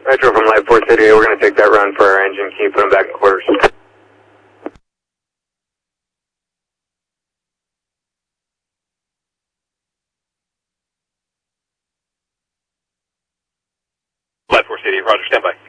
Metro from Light Force City, we're going to take that run for our engine. Can you put them back in quarters? Light Force City, roger, stand by.